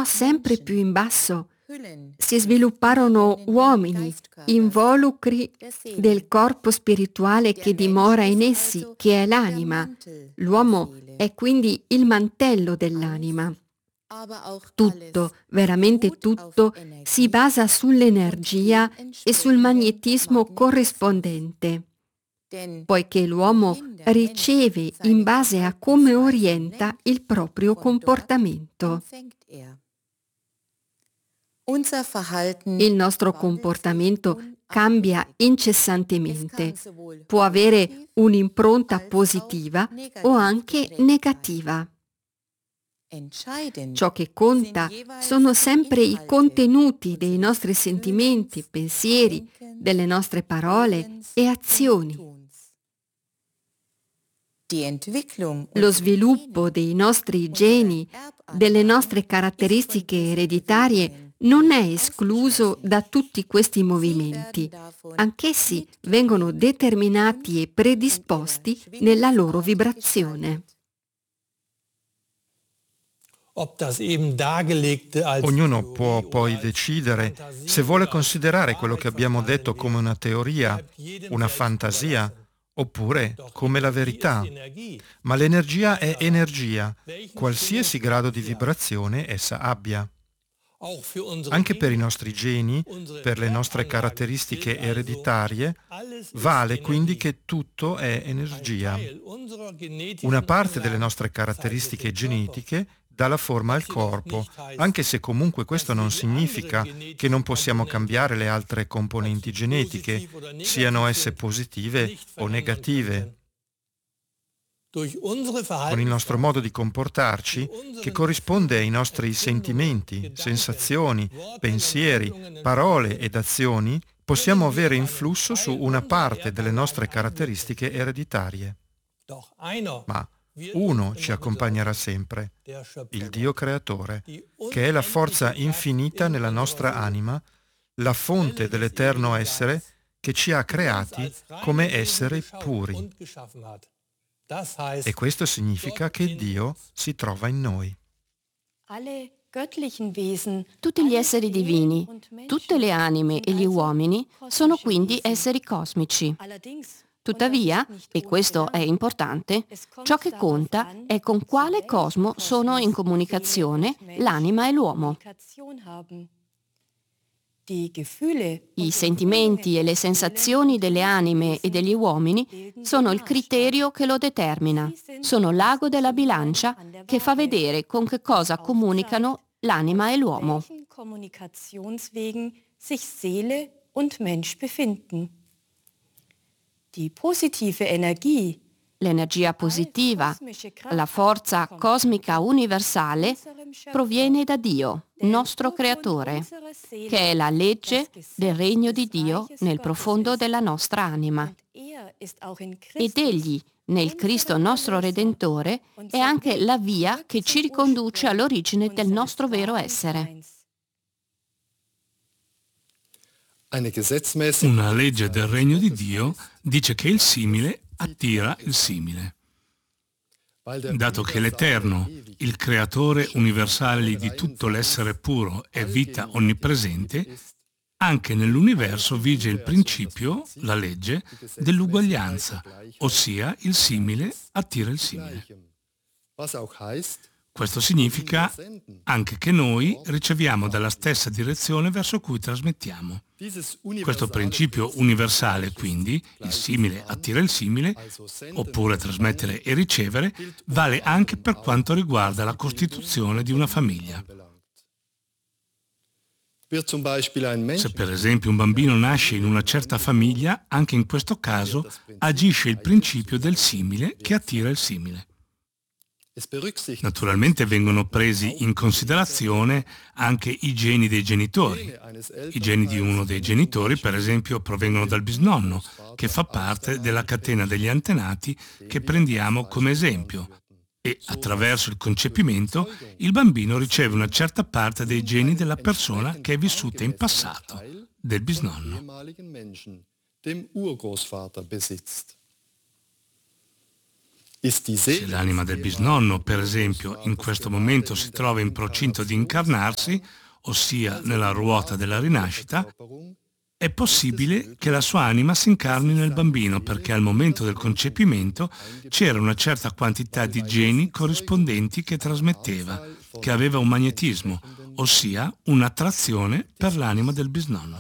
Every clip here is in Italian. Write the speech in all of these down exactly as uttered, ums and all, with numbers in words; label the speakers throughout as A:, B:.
A: sempre più in basso, si svilupparono uomini involucri del corpo spirituale che dimora in essi, che è l'anima. L'uomo è quindi il mantello dell'anima. Tutto, veramente tutto, si basa sull'energia e sul magnetismo corrispondente, poiché l'uomo riceve in base a come orienta il proprio comportamento. Il nostro comportamento cambia incessantemente, può avere un'impronta positiva o anche negativa. Ciò che conta sono sempre i contenuti dei nostri sentimenti, pensieri, delle nostre parole e azioni. Lo sviluppo dei nostri geni, delle nostre caratteristiche ereditarie non è escluso da tutti questi movimenti. Anch'essi vengono determinati e predisposti nella loro vibrazione.
B: Ognuno può poi decidere se vuole considerare quello che abbiamo detto come una teoria, una fantasia, oppure come la verità. Ma l'energia è energia, qualsiasi grado di vibrazione essa abbia. Anche per i nostri geni, per le nostre caratteristiche ereditarie, vale quindi che tutto è energia. Una parte delle nostre caratteristiche genetiche dà la forma al corpo, anche se comunque questo non significa che non possiamo cambiare le altre componenti genetiche, siano esse positive o negative. Con il nostro modo di comportarci, che corrisponde ai nostri sentimenti, sensazioni, pensieri, parole ed azioni, possiamo avere influsso su una parte delle nostre caratteristiche ereditarie. Ma uno ci accompagnerà sempre, il Dio creatore, che è la forza infinita nella nostra anima, la fonte dell'eterno essere che ci ha creati come esseri puri. E questo significa che Dio si trova in noi.
C: Tutti gli esseri divini, tutte le anime e gli uomini sono quindi esseri cosmici. Tuttavia, e questo è importante, ciò che conta è con quale cosmo sono in comunicazione l'anima e l'uomo. I sentimenti e le sensazioni delle anime e degli uomini sono il criterio che lo determina, sono l'ago della bilancia che fa vedere con che cosa comunicano l'anima e l'uomo. L'energia positiva, la forza cosmica universale, proviene da Dio, nostro creatore, che è la legge del regno di Dio nel profondo della nostra anima. Ed egli, nel Cristo nostro Redentore, è anche la via che ci riconduce all'origine del nostro vero essere.
D: Una legge del regno di Dio dice che il simile attira il simile. Dato che l'Eterno, il creatore universale di tutto l'essere puro, è vita onnipresente, anche nell'universo vige il principio, la legge, dell'uguaglianza, ossia il simile attira il simile. Questo significa anche che noi riceviamo dalla stessa direzione verso cui trasmettiamo. Questo principio universale, quindi, il simile attira il simile, oppure trasmettere e ricevere, vale anche per quanto riguarda la costituzione di una famiglia. Se per esempio un bambino nasce in una certa famiglia, anche in questo caso agisce il principio del simile che attira il simile. Naturalmente vengono presi in considerazione anche i geni dei genitori. I geni di uno dei genitori, per esempio, provengono dal bisnonno, che fa parte della catena degli antenati che prendiamo come esempio. E attraverso il concepimento il bambino riceve una certa parte dei geni della persona che è vissuta in passato, del bisnonno. Se l'anima del bisnonno, per esempio, in questo momento si trova in procinto di incarnarsi, ossia nella ruota della rinascita, è possibile che la sua anima si incarni nel bambino perché al momento del concepimento c'era una certa quantità di geni corrispondenti che trasmetteva, che aveva un magnetismo, ossia un'attrazione per l'anima del bisnonno.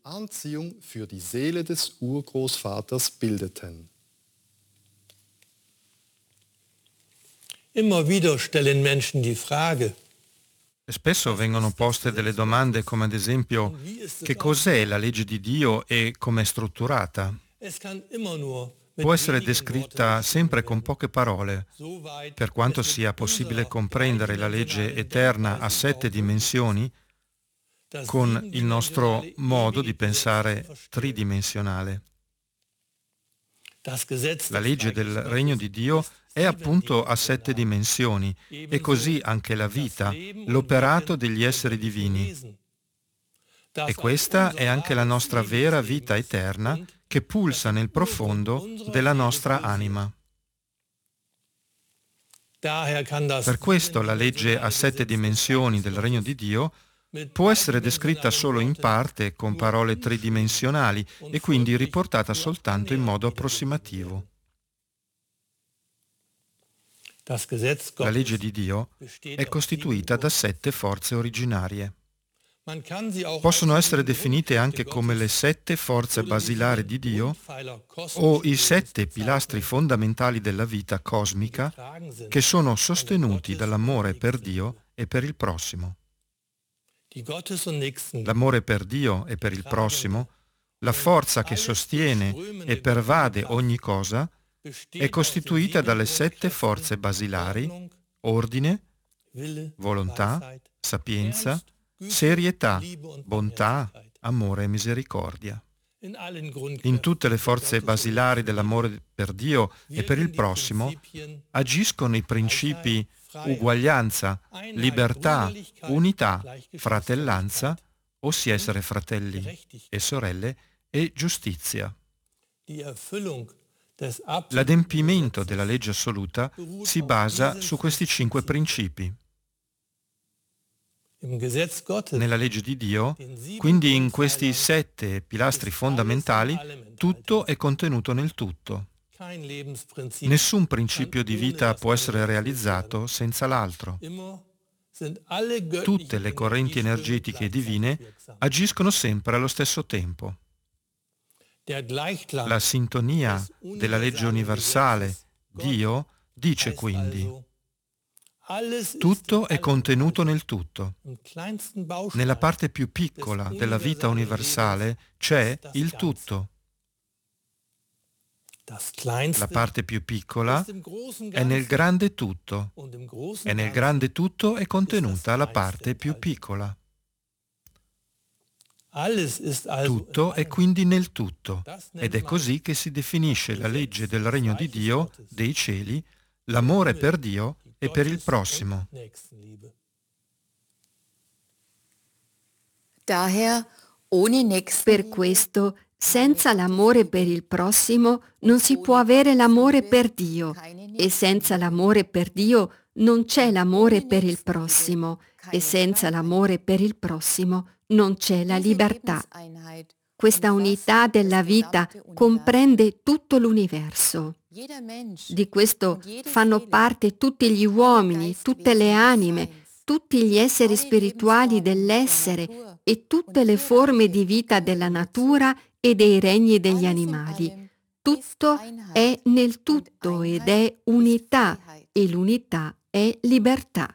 E: Immer wieder stellen Menschen die Frage:
B: Spesso vengono poste delle domande come ad esempio che cos'è la legge di Dio e come è strutturata? Può essere descritta sempre con poche parole, per quanto sia possibile comprendere la legge eterna a sette dimensioni con il nostro modo di pensare tridimensionale. La legge del regno di Dio è appunto a sette dimensioni e così anche la vita, l'operato degli esseri divini. E questa è anche la nostra vera vita eterna che pulsa nel profondo della nostra anima. Per questo la legge a sette dimensioni del regno di Dio può essere descritta solo in parte con parole tridimensionali e quindi riportata soltanto in modo approssimativo. La legge di Dio è costituita da sette forze originarie. Possono essere definite anche come le sette forze basilari di Dio o i sette pilastri fondamentali della vita cosmica che sono sostenuti dall'amore per Dio e per il prossimo. L'amore per Dio e per il prossimo, la forza che sostiene e pervade ogni cosa, è costituita dalle sette forze basilari: ordine, volontà, sapienza, serietà, bontà, amore e misericordia. In tutte le forze basilari dell'amore per Dio e per il prossimo agiscono i principi uguaglianza, libertà, unità, fratellanza, ossia essere fratelli e sorelle, e giustizia. L'adempimento della legge assoluta si basa su questi cinque principi. Nella legge di Dio, quindi in questi sette pilastri fondamentali, tutto è contenuto nel tutto. Nessun principio di vita può essere realizzato senza l'altro. Tutte le correnti energetiche divine agiscono sempre allo stesso tempo. La sintonia della legge universale, Dio, dice quindi: tutto è contenuto nel tutto. Nella parte più piccola della vita universale c'è il tutto. La parte più piccola è nel grande tutto e nel grande tutto è contenuta la parte più piccola. Tutto è quindi nel tutto ed è così che si definisce la legge del regno di Dio, dei cieli, l'amore per Dio e per il prossimo.
A: Per questo, senza l'amore per il prossimo non si può avere l'amore per Dio e senza l'amore per Dio non c'è l'amore per il prossimo e senza l'amore per il prossimo non c'è la libertà. Questa unità della vita comprende tutto l'universo. Di questo fanno parte tutti gli uomini, tutte le anime, tutti gli esseri spirituali dell'essere e tutte le forme di vita della natura e dei regni degli animali. Tutto è nel tutto ed è unità e l'unità è libertà.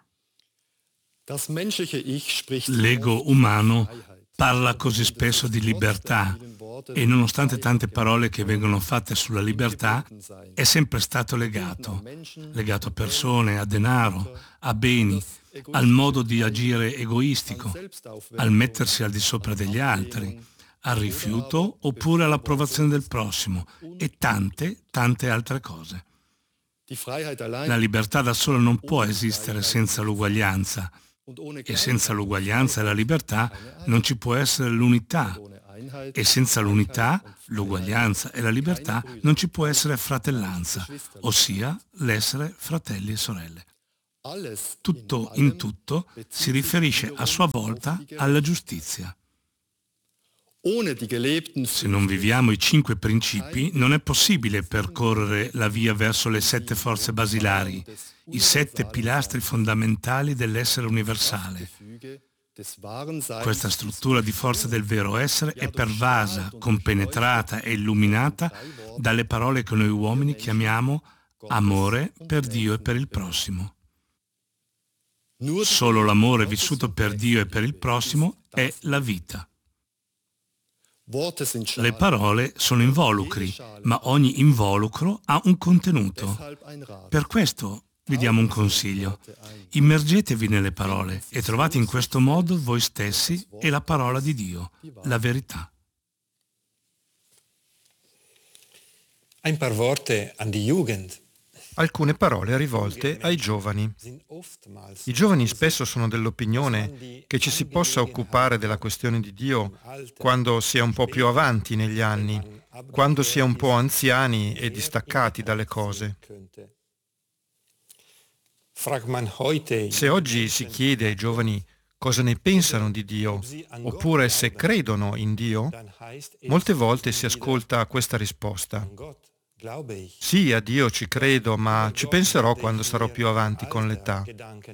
D: L'ego umano parla così spesso di libertà e nonostante tante parole che vengono fatte sulla libertà è sempre stato legato, legato a persone, a denaro, a beni, al modo di agire egoistico, al mettersi al di sopra degli altri, al rifiuto oppure all'approvazione del prossimo e tante, tante altre cose. La libertà da sola non può esistere senza l'uguaglianza e senza l'uguaglianza e la libertà non ci può essere l'unità e senza l'unità, l'uguaglianza e la libertà non ci può essere fratellanza, ossia l'essere fratelli e sorelle. Tutto in tutto si riferisce a sua volta alla giustizia. Se non viviamo i cinque principi, non è possibile percorrere la via verso le sette forze basilari, i sette pilastri fondamentali dell'essere universale. Questa struttura di forza del vero essere è pervasa, compenetrata e illuminata dalle parole che noi uomini chiamiamo amore per Dio e per il prossimo. Solo l'amore vissuto per Dio e per il prossimo è la vita. Le parole sono involucri, ma ogni involucro ha un contenuto. Per questo vi diamo un consiglio. Immergetevi nelle parole e trovate in questo modo voi stessi e la parola di Dio, la verità.
E: Ein paar Worte an die Jugend.
B: Alcune parole rivolte ai giovani. I giovani spesso sono dell'opinione che ci si possa occupare della questione di Dio quando si è un po' più avanti negli anni, quando si è un po' anziani e distaccati dalle cose. Se oggi si chiede ai giovani cosa ne pensano di Dio, oppure se credono in Dio, molte volte si ascolta questa risposta. Sì, a Dio ci credo, ma ci penserò quando sarò più avanti con l'età.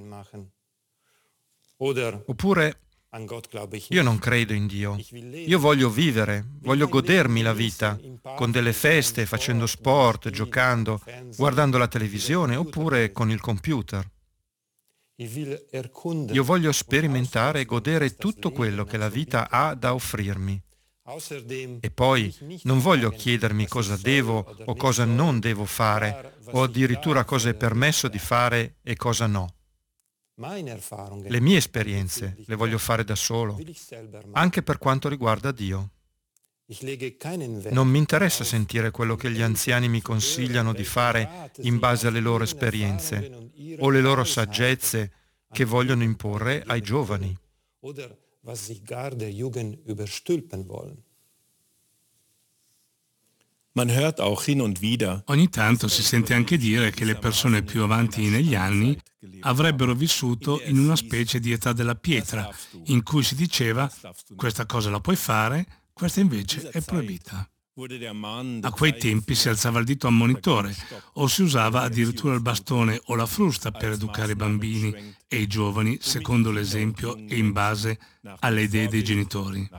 B: Oppure, io non credo in Dio. Io voglio vivere, voglio godermi la vita, con delle feste, facendo sport, giocando, guardando la televisione, oppure con il computer. Io voglio sperimentare e godere tutto quello che la vita ha da offrirmi. E poi non voglio chiedermi cosa devo o cosa non devo fare, o addirittura cosa è permesso di fare e cosa no. Le mie esperienze le voglio fare da solo, anche per quanto riguarda Dio. Non mi interessa sentire quello che gli anziani mi consigliano di fare in base alle loro esperienze o le loro saggezze che vogliono imporre ai giovani.
D: Ogni tanto si sente anche dire che le persone più avanti negli anni avrebbero vissuto in una specie di età della pietra, in cui si diceva questa cosa la puoi fare, questa invece è proibita. A quei tempi si alzava il dito ammonitore o si usava addirittura il bastone o la frusta per educare i bambini e i giovani secondo l'esempio e in base alle idee dei genitori.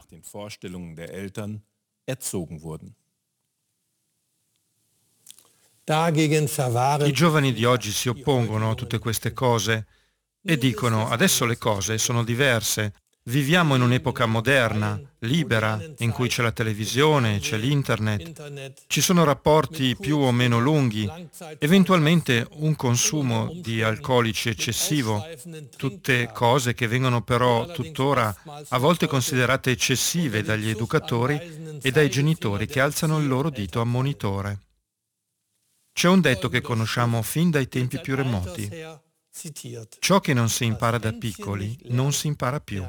B: I giovani di oggi si oppongono a tutte queste cose e dicono adesso le cose sono diverse. Viviamo in un'epoca moderna, libera, in cui c'è la televisione, c'è l'internet, ci sono rapporti più o meno lunghi, eventualmente un consumo di alcolici eccessivo, tutte cose che vengono però tuttora a volte considerate eccessive dagli educatori e dai genitori che alzano il loro dito ammonitore. C'è un detto che conosciamo fin dai tempi più remoti. Ciò che non si impara da piccoli non si impara più.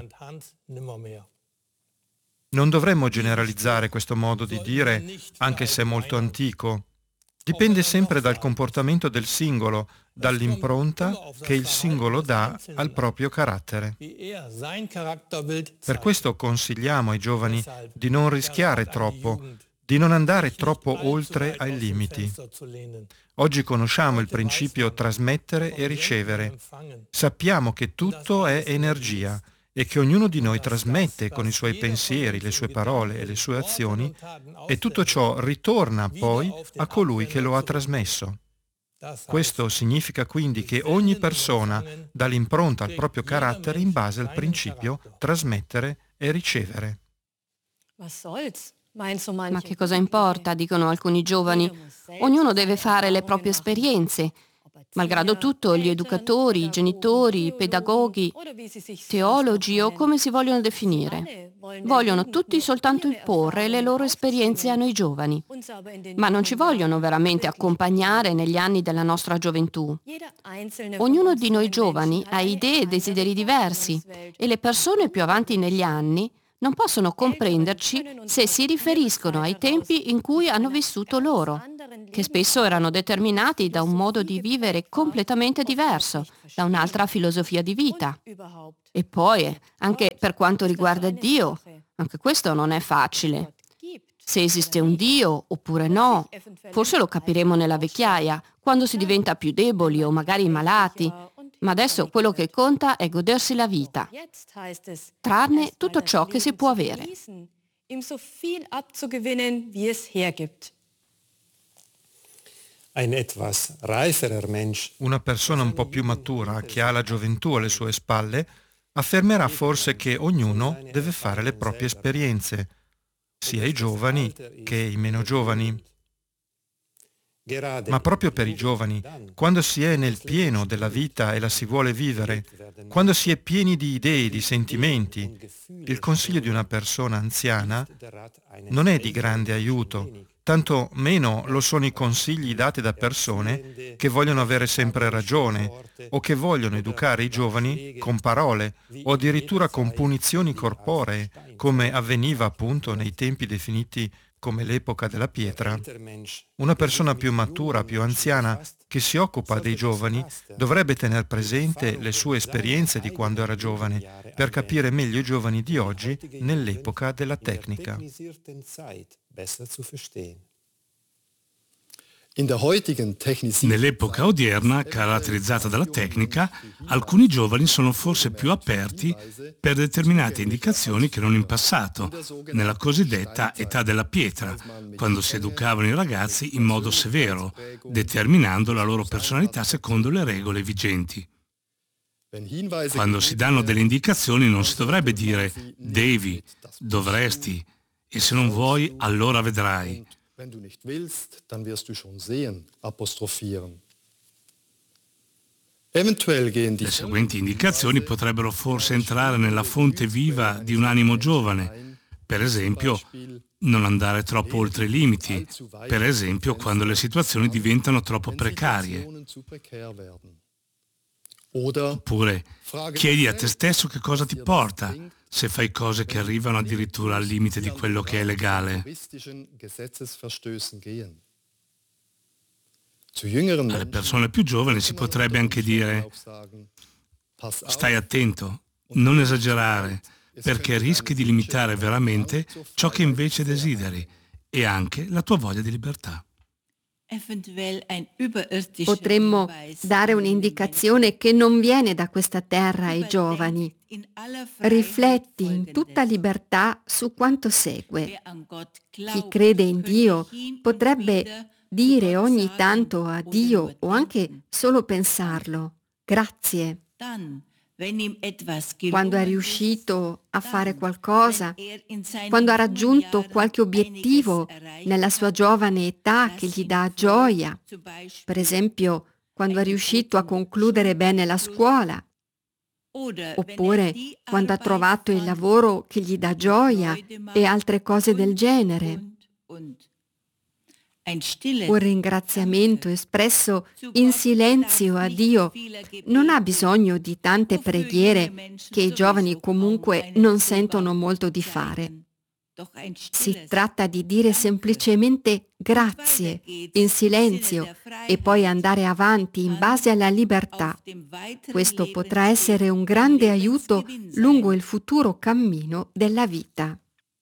B: Non dovremmo generalizzare questo modo di dire, anche se è molto antico. Dipende sempre dal comportamento del singolo, dall'impronta che il singolo dà al proprio carattere. Per questo consigliamo ai giovani di non rischiare troppo, di non andare troppo oltre ai limiti. Oggi conosciamo il principio trasmettere e ricevere. Sappiamo che tutto è energia e che ognuno di noi trasmette con i suoi pensieri, le sue parole e le sue azioni e tutto ciò ritorna poi a colui che lo ha trasmesso. Questo significa quindi che ogni persona dà l'impronta al proprio carattere in base al principio trasmettere e ricevere.
C: Ma che cosa importa, dicono alcuni giovani. Ognuno deve fare le proprie esperienze. Malgrado tutto, gli educatori, i genitori, i pedagoghi, teologi o come si vogliono definire, vogliono tutti soltanto imporre le loro esperienze a noi giovani. Ma non ci vogliono veramente accompagnare negli anni della nostra gioventù. Ognuno di noi giovani ha idee e desideri diversi e le persone più avanti negli anni non possono comprenderci se si riferiscono ai tempi in cui hanno vissuto loro, che spesso erano determinati da un modo di vivere completamente diverso, da un'altra filosofia di vita. E poi, anche per quanto riguarda Dio, anche questo non è facile. Se esiste un Dio oppure no, forse lo capiremo nella vecchiaia, quando si diventa più deboli o magari malati, ma adesso quello che conta è godersi la vita, trarne tutto ciò che si può avere.
B: Una persona un po' più matura, che ha la gioventù alle sue spalle, affermerà forse che ognuno deve fare le proprie esperienze, sia i giovani che i meno giovani. Ma proprio per i giovani, quando si è nel pieno della vita e la si vuole vivere, quando si è pieni di idee, di sentimenti, il consiglio di una persona anziana non è di grande aiuto, tanto meno lo sono i consigli dati da persone che vogliono avere sempre ragione o che vogliono educare i giovani con parole o addirittura con punizioni corporee, come avveniva appunto nei tempi definiti come l'epoca della pietra. Una persona più matura, più anziana, che si occupa dei giovani, dovrebbe tener presente le sue esperienze di quando era giovane, per capire meglio i giovani di oggi nell'epoca della tecnica.
D: Nell'epoca odierna, caratterizzata dalla tecnica, alcuni giovani sono forse più aperti per determinate indicazioni che non in passato, nella cosiddetta età della pietra, quando si educavano i ragazzi in modo severo, determinando la loro personalità secondo le regole vigenti. Quando si danno delle indicazioni non si dovrebbe dire devi, dovresti, e se non vuoi allora vedrai.
F: Wenn du nicht willst, dann wirst du schon sehen, apostrophieren.
D: Le seguenti indicazioni potrebbero forse entrare nella fonte viva di un animo giovane, per esempio non andare troppo oltre i limiti, per esempio quando le situazioni diventano troppo precarie. Oppure chiedi a te stesso che cosa ti porta se fai cose che arrivano addirittura al limite di quello che è legale. Alle persone più giovani si potrebbe anche dire: stai attento, non esagerare, perché rischi di limitare veramente ciò che invece desideri e anche la tua voglia di libertà.
A: Potremmo dare un'indicazione che non viene da questa terra ai giovani. Rifletti in tutta libertà su quanto segue. Chi crede in Dio potrebbe dire ogni tanto a Dio o anche solo pensarlo: grazie. Quando è riuscito a fare qualcosa, quando ha raggiunto qualche obiettivo nella sua giovane età che gli dà gioia, per esempio quando è riuscito a concludere bene la scuola, oppure quando ha trovato il lavoro che gli dà gioia e altre cose del genere. Un ringraziamento espresso in silenzio a Dio non ha bisogno di tante preghiere che i giovani comunque non sentono molto di fare. Si tratta di dire semplicemente grazie in silenzio e poi andare avanti in base alla libertà. Questo potrà essere un grande aiuto lungo il futuro cammino della vita.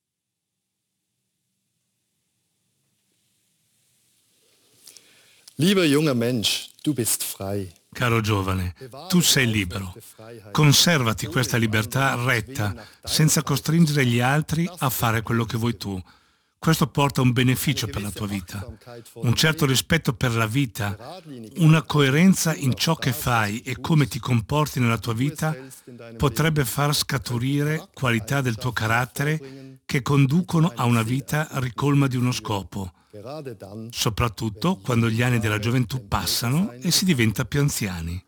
F: Lieber junger Mensch, du bist frei.
D: Caro giovane, tu sei libero. Conservati questa libertà retta, senza costringere gli altri a fare quello che vuoi tu. Questo porta un beneficio per la tua vita, un certo rispetto per la vita, una coerenza in ciò che fai e come ti comporti nella tua vita potrebbe far scaturire qualità del tuo carattere che conducono a una vita ricolma di uno scopo, soprattutto quando gli anni della gioventù passano e si diventa più anziani.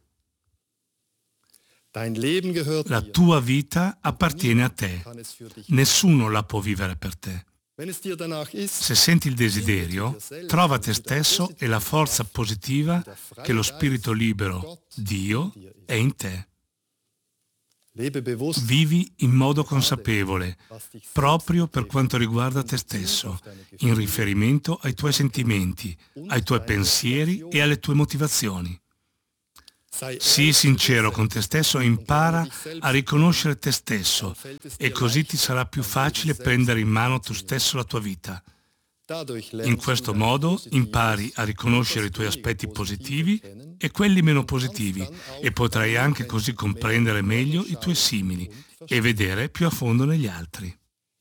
D: La tua vita appartiene a te. Nessuno la può vivere per te. Se senti il desiderio, trova te stesso e la forza positiva che lo spirito libero, Dio, è in te. Vivi in modo consapevole, proprio per quanto riguarda te stesso, in riferimento ai tuoi sentimenti, ai tuoi pensieri e alle tue motivazioni. Sii sincero con te stesso e impara a riconoscere te stesso, e così ti sarà più facile prendere in mano tu stesso la tua vita. In questo modo impari a riconoscere i tuoi aspetti positivi e quelli meno positivi, e potrai anche così comprendere meglio i tuoi simili e vedere più a fondo negli altri.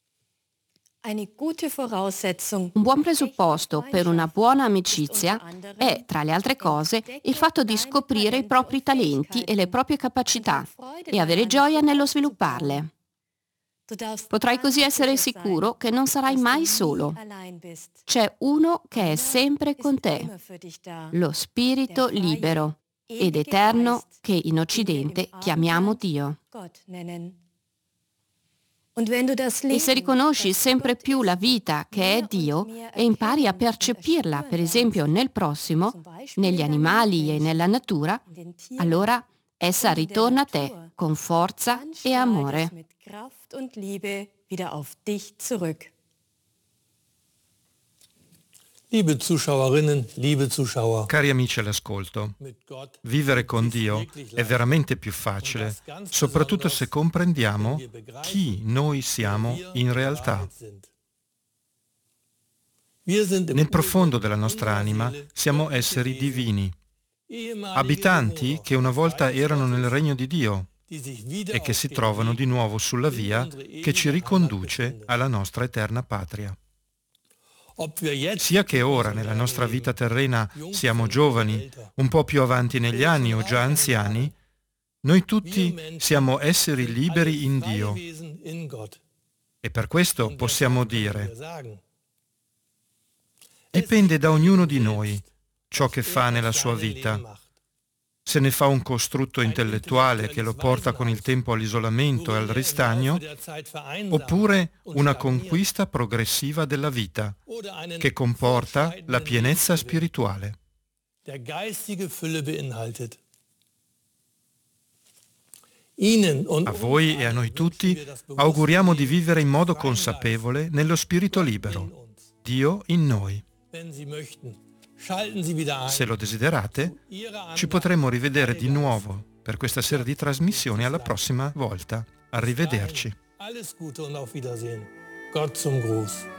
C: Un buon presupposto per una buona amicizia è, tra le altre cose, il fatto di scoprire i propri talenti e le proprie capacità e avere gioia nello svilupparle. Potrai così essere sicuro che non sarai mai solo. C'è uno che è sempre con te, lo Spirito libero ed eterno che in Occidente chiamiamo Dio. E se riconosci sempre più la vita che è Dio e impari a percepirla, per esempio nel prossimo, negli animali e nella natura, allora essa ritorna a te con forza e amore.
E: Liebe Zuschauerinnen, liebe Zuschauer,
B: Cari amici all'ascolto, vivere con Dio è veramente più facile, soprattutto se comprendiamo chi noi siamo in realtà. Nel profondo della nostra anima siamo esseri divini, abitanti che una volta erano nel regno di Dio e che si trovano di nuovo sulla via che ci riconduce alla nostra eterna patria. Sia che ora nella nostra vita terrena siamo giovani, un po' più avanti negli anni o già anziani, noi tutti siamo esseri liberi in Dio. E per questo possiamo dire: dipende da ognuno di noi ciò che fa nella sua vita. Se ne fa un costrutto intellettuale che lo porta con il tempo all'isolamento e al ristagno, oppure una conquista progressiva della vita, che comporta la pienezza spirituale. A voi e a noi tutti auguriamo di vivere in modo consapevole nello spirito libero, Dio in noi. Se lo desiderate, ci potremo rivedere di nuovo per questa serie di trasmissioni alla prossima volta. Arrivederci.
E: Alles Gute und auf Wiedersehen. Gott zum Gruß.